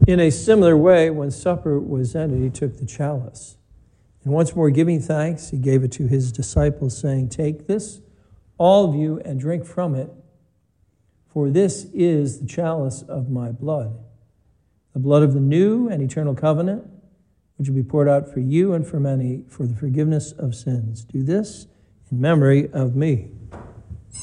In a similar way, when supper was ended, he took the chalice. And once more giving thanks, he gave it to his disciples, saying, "Take this, all of you, and drink from it, for this is the chalice of my blood, the blood of the new and eternal covenant, which will be poured out for you and for many for the forgiveness of sins. Do this in memory of me."